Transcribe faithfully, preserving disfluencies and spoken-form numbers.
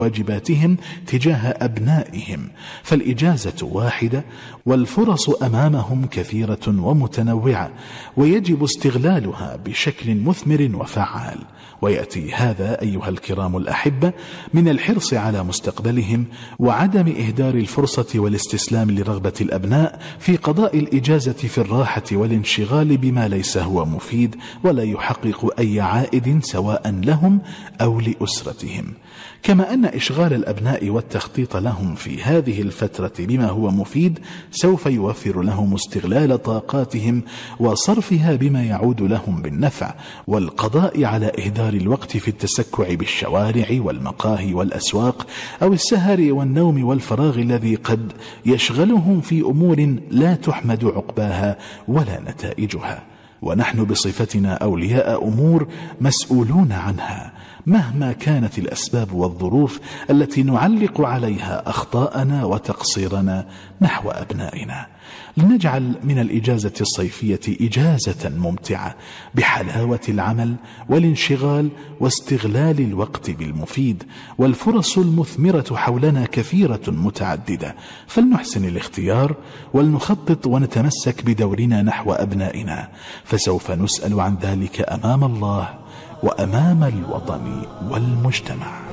واجباتهم تجاه أبنائهم، فالإجازة واحدة والفرص أمامهم كثيرة ومتنوعة، ويجب استغلالها بشكل مثمر وفعال. ويأتي هذا أيها الكرام الأحبة من الحرص على مستقبلهم وعدم إهدار الفرصة والاستسلام لرغبة الأبناء في قضاء الإجازة في الراحة والانشغال بما ليس هو مفيد ولا يحقق أي عائد سواء لهم أو لأسرتهم. كما أن إشغال الأبناء والتخطيط لهم في هذه الفترة بما هو مفيد سوف يوفر لهم استغلال طاقاتهم وصرفها بما يعود لهم بالنفع، والقضاء على إهدار الوقت في التسكع بالشوارع والمقاهي والأسواق أو السهر والنوم والفراغ الذي قد يشغلهم في أمور لا تحمد عقباها ولا نتائجها. ونحن بصفتنا أولياء أمور مسؤولون عنها مهما كانت الأسباب والظروف التي نعلق عليها أخطاءنا وتقصيرنا نحو أبنائنا. لنجعل من الإجازة الصيفية إجازة ممتعة بحلاوة العمل والانشغال واستغلال الوقت بالمفيد، والفرص المثمرة حولنا كثيرة متعددة، فلنحسن الاختيار ولنخطط ونتمسك بدورنا نحو أبنائنا، فسوف نسأل عن ذلك أمام الله وأمام الوطن والمجتمع.